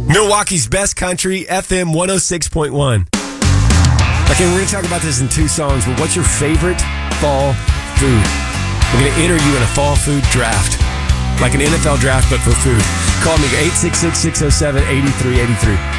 Milwaukee's best country, FM 106.1. Okay, we're going to talk about this in two songs, but what's your favorite fall food? We're going to enter you in a fall food draft, like an NFL draft, but for food. Call me 866-607-8383.